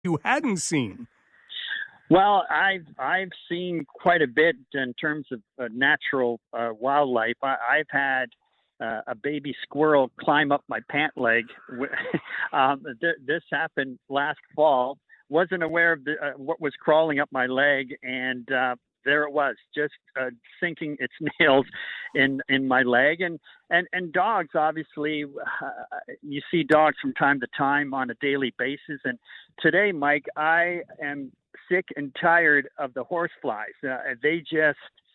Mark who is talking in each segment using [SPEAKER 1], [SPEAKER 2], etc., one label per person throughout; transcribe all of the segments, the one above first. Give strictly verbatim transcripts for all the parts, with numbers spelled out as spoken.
[SPEAKER 1] you hadn't seen?
[SPEAKER 2] Well, I've I've seen quite a bit in terms of uh, natural uh, wildlife. I, I've had uh, a baby squirrel climb up my pant leg. um, th- this happened last fall. Wasn't aware of the, uh, what was crawling up my leg, and uh, there it was, just uh, sinking its nails in, in my leg. And, and, and dogs, obviously, uh, you see dogs from time to time on a daily basis. And today, Mike, I am sick and tired of the horseflies. Uh, they just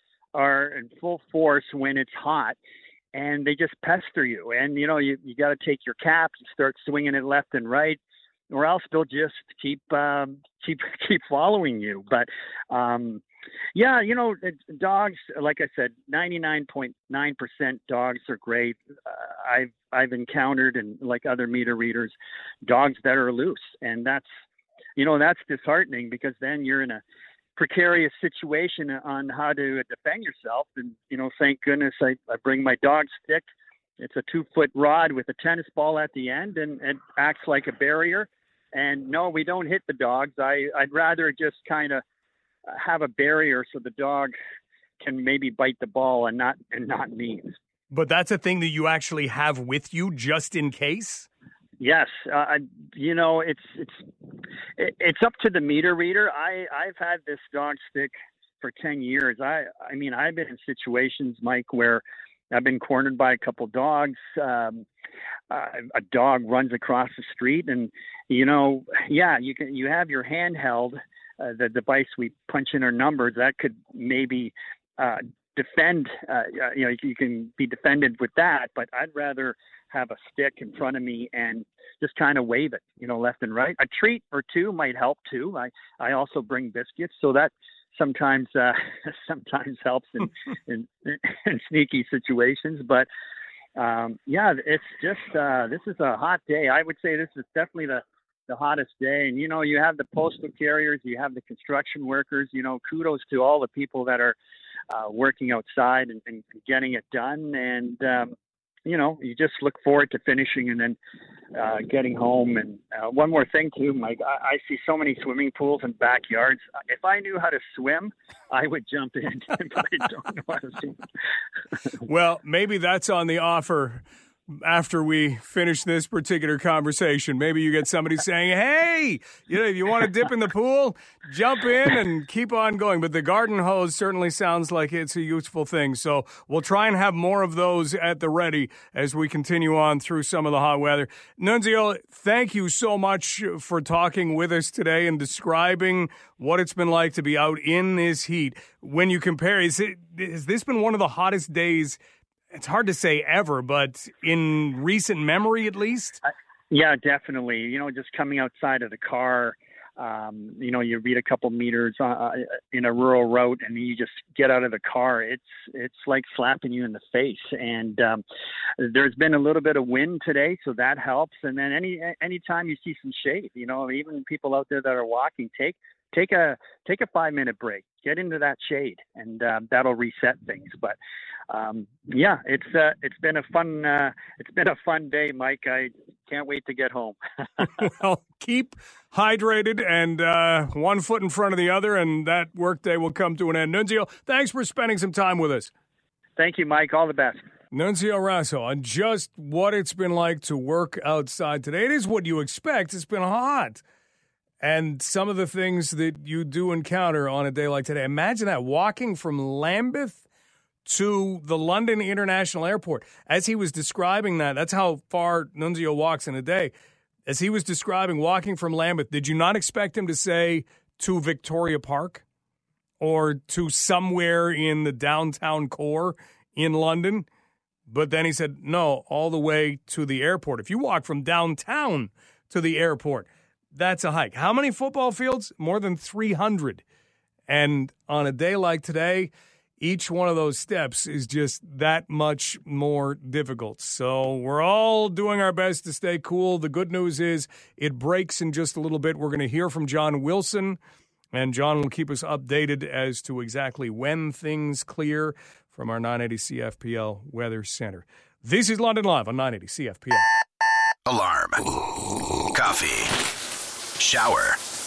[SPEAKER 2] are in full force when it's hot, and they just pester you. And, you know, you, you got to take your cap, you start swinging it left and right, or else they'll just keep, um, keep, keep following you. But, um, yeah, you know, dogs, like I said, ninety-nine point nine percent dogs are great. Uh, I've, I've encountered, and like other meter readers, dogs that are loose. And that's, you know, that's disheartening, because then you're in a precarious situation on how to defend yourself. And, you know, thank goodness I, I bring my dog stick. It's a two foot rod with a tennis ball at the end, and it acts like a barrier. And no, we don't hit the dogs. I, I'd rather just kind of have a barrier so the dog can maybe bite the ball and not, and not me.
[SPEAKER 1] But that's a thing that you actually have with you just in case?
[SPEAKER 2] Yes. Uh, you know, it's, it's, it's up to the meter reader. I, I've had this dog stick for ten years. I, I mean, I've been in situations, Mike, where I've been cornered by a couple dogs. Um, uh, a dog runs across the street, and, you know, yeah, you can, you have your handheld, uh, the device we punch in our numbers, that could maybe, uh, defend, uh, you know, you can be defended with that, but I'd rather have a stick in front of me and just kind of wave it, you know, left and right. A treat or two might help too. I, I also bring biscuits, so that sometimes, uh, sometimes helps in, in, in sneaky situations. But, um, yeah, it's just, uh, this is a hot day. I would say this is definitely the, the hottest day. And, you know, you have the postal carriers, you have the construction workers, you know, kudos to all the people that are, uh, working outside and, and getting it done. And, um, you know, you just look forward to finishing and then uh, getting home. And uh, one more thing too, Mike, I, I see so many swimming pools and backyards. If I knew how to swim, I would jump in, but I don't know how to swim.
[SPEAKER 1] Well, maybe that's on the offer after we finish this particular conversation. Maybe you get somebody saying, hey, you know, if you want to dip in the pool, jump in and keep on going. But the garden hose certainly sounds like it's a useful thing. So we'll try and have more of those at the ready as we continue on through some of the hot weather. Nunzio, thank you so much for talking with us today and describing what it's been like to be out in this heat. When you compare, is it, has this been one of the hottest days? It's hard to say ever, but in recent memory, at least?
[SPEAKER 2] Uh, yeah, definitely. You know, just coming outside of the car, um, you know, you read a couple meters uh, in a rural route, and you just get out of the car. It's it's like slapping you in the face. And um, there's been a little bit of wind today, so that helps. And then any anytime you see some shade, you know, even people out there that are walking, take take a take a five minute break, get into that shade, and uh, that'll reset things. But um, yeah, it's uh, it's been a fun uh, it's been a fun day, Mike. I can't wait to get home.
[SPEAKER 1] Well, keep hydrated and uh, one foot in front of the other, and that workday will come to an end. Nunzio, thanks for spending some time with us.
[SPEAKER 2] Thank you, Mike. All the best.
[SPEAKER 1] Nunzio Raso on just what it's been like to work outside today. It is what you expect. It's been hot. And some of the things that you do encounter on a day like today. Imagine that, walking from Lambeth to the London International Airport. As he was describing that, that's how far Nunzio walks in a day. As he was describing walking from Lambeth, did you not expect him to say to Victoria Park or to somewhere in the downtown core in London? But then he said, no, all the way to the airport. If you walk from downtown to the airport, that's a hike. How many football fields? More than three hundred. And on a day like today, each one of those steps is just that much more difficult. So we're all doing our best to stay cool. The good news is it breaks in just a little bit. We're going to hear from John Wilson, and John will keep us updated as to exactly when things clear from our nine eighty C F P L Weather Center. This is London Live on nine eighty C F P L.
[SPEAKER 3] Alarm. Coffee. Shower.